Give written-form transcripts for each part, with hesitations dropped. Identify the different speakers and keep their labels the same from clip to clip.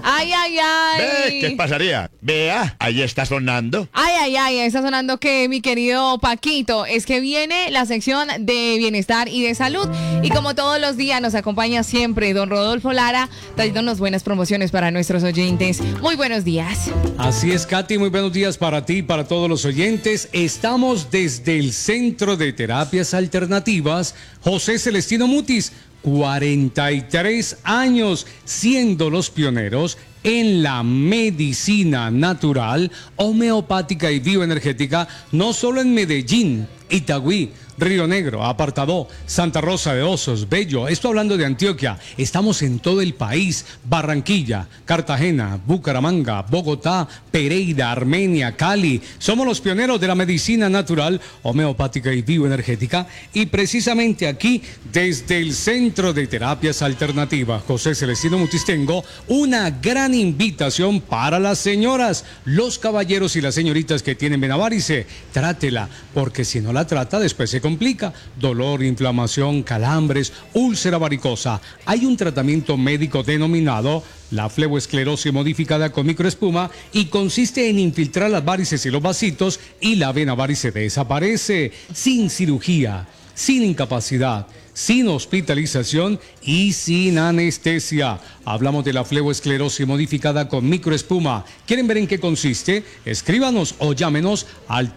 Speaker 1: Ay, ay, ay.
Speaker 2: ¿Qué pasaría? Vea, ahí está sonando.
Speaker 1: Ay, ay, ay, está sonando que mi querido Paquito, es que viene la sección de bienestar y de salud. Y como todos los días nos acompaña siempre don Rodolfo Lara, trayéndonos buenas promociones para nuestros oyentes. Muy buenos días.
Speaker 3: Así es, Katy, muy buenos días para ti y para todos los oyentes. Estamos desde el Centro de Terapias Alternativas José Celestino Mutis, 43 años, siendo los pioneros en la medicina natural, homeopática y bioenergética, no solo en Medellín, Itagüí, Río Negro, Apartadó, Santa Rosa de Osos, Bello, esto hablando de Antioquia. Estamos en todo el país: Barranquilla, Cartagena, Bucaramanga, Bogotá, Pereira, Armenia, Cali. Somos los pioneros de la medicina natural, homeopática y bioenergética, y precisamente aquí, desde el Centro de Terapias Alternativas José Celestino Mutis, tengo una gran invitación para las señoras, los caballeros y las señoritas que tienen venavarice. Trátela, porque si no la trata, después se complica. Dolor, inflamación, calambres, úlcera varicosa. Hay un tratamiento médico denominado la fleboesclerosis modificada con microespuma, y consiste en infiltrar las varices y los vasitos, y la vena varice desaparece sin cirugía, sin incapacidad, sin hospitalización y sin anestesia. Hablamos de la fleboesclerosis modificada con microespuma. ¿Quieren ver en qué consiste? Escríbanos o llámenos al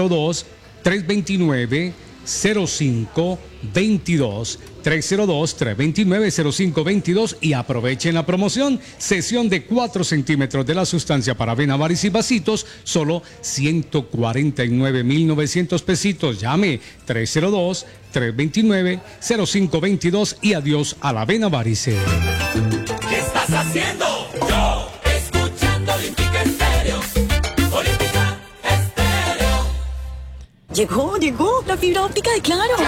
Speaker 3: 302-329-0522, 302-329-0522, y aprovechen la promoción. Sesión de 4 centímetros de la sustancia para vena varice y vasitos, solo 149,900 pesitos. Llame 302-329-0522 y adiós a la vena varice.
Speaker 4: ¿Qué estás haciendo? Yo, escuchando Olímpica Estéreo. Olímpica Estéreo.
Speaker 5: Llegó la fibra óptica de Claro.